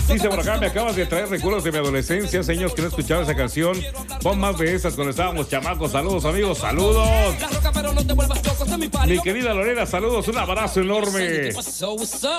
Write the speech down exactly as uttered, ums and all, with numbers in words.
Dice por acá, me acabas de traer recuerdos de mi adolescencia. Hace años que no escuchaba esa canción. Pon más de esas cuando estábamos chamacos. Saludos, amigos, saludos. Mi querida Lorena, saludos, un abrazo enorme.